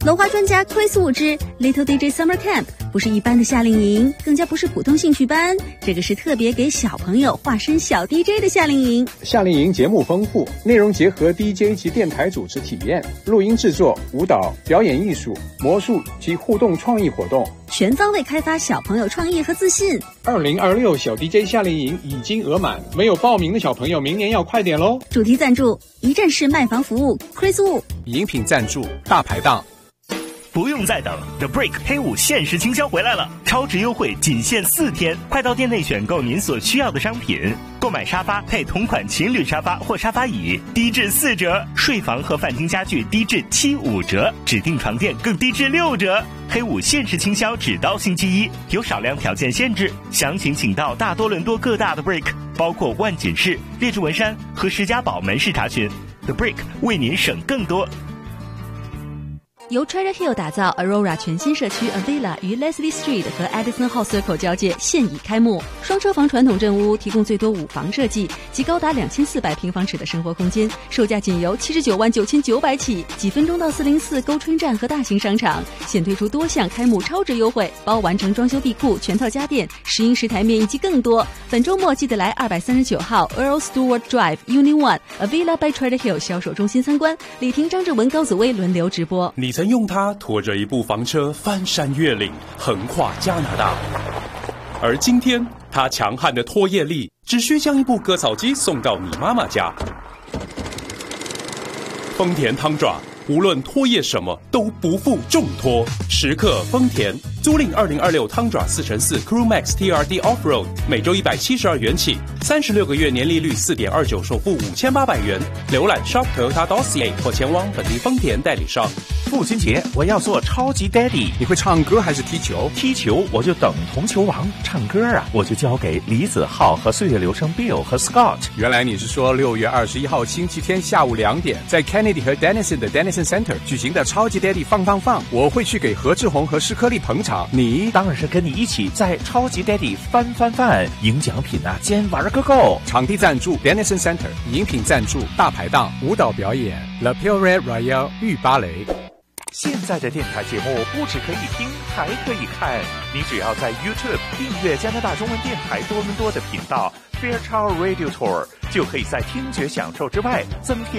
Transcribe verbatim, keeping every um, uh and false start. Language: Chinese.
文化专家 Chris Wu 之 Little D J Summer Camp 不是一般的夏令营，更加不是普通兴趣班，这个是特别给小朋友化身小 D J 的夏令营。 夏令营节目丰富，内容结合 D J 及电台主持体验、录音制作、舞蹈、表演艺术、魔术及互动创意活动， 全方位开发小朋友创意和自信。 二零二六小 D J 夏令营已经额满，没有报名的小朋友明年要快点咯。 主题赞助一站式卖房服务 Chris Wu， 饮品赞助大排档。 不用再等 ，The Break 黑五限时清销回来了，超值优惠仅限四天，快到店内选购您所需要的商品，购买沙发配同款情侣沙发或沙发椅，低至四折；睡房和饭厅家具低至七五折，指定床垫更低至六折。黑五限时清销只到星期一，有少量条件限制，详情请到大多伦多各大的 Break， 包括万锦市、列治文山和石家堡门市查询。The Break 为您省更多。 由 Treasure Hill 打造 Aurora 全新社区 Avila 于 Leslie Street 和 Addison Hall Circle 交界现已开幕，双车房传统镇屋提供最多五房设计及高达两千四百平方尺的生活空间，售价仅由七十九万九千九百起，几分钟到四零四沟春站和大型商场，现推出多项开幕超值优惠，包完成装修地库、全套家电、石英石台面以及更多。本周末记得来二百三十九号 Earl Stewart Drive Unit One Avila by Treasure Hill 销售中心参观，李婷、张志文、高子薇轮流直播。 你曾用它拖着一部房车翻山越岭，横跨加拿大，而今天它强悍的拖曳力只需将一部割草机送到你妈妈家。丰田汤爪无论拖曳什么都不负重托，时刻丰田。租赁二零二六汤爪四乘四 Crew Max T R D Offroad， 每周一百七十二元起，三十六个月年利率 四点二九， 首付五千八百元。浏览 shop toyota dot c a 或前往本地丰田代理商。 父亲节我要做超级 daddy， 你会唱歌还是踢球？ 踢球我就等同球王，唱歌啊我就交给李子浩和岁月流声 Bill 和 Scott。 原来你是说六月二十一号星期天下午两点，在 Kennedy 和 Denison 的 Denison Center 举行的超级 daddy 放放放，我会去给何志宏和施颗粒捧场。你当然是跟你一起在超级 daddy 翻翻翻，赢奖品啊，兼玩个够。 场地赞助 Denison Center， 饮品赞助大排档，舞蹈表演 La Pure Royale 御芭蕾。 现在的电台节目不只可以听，还可以看。你只要在 YouTube 订阅加拿大中文电台多伦多的频道 Fairchild Radio Tour， 就可以在听觉享受之外增添